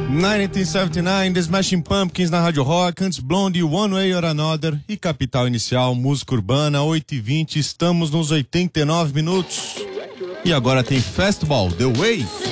1979, The Smashing Pumpkins na Rádio Rock, antes Blondie, One Way or Another e Capital Inicial, música urbana, 8h20, estamos nos 89 minutos. E agora tem Fastball, The Way.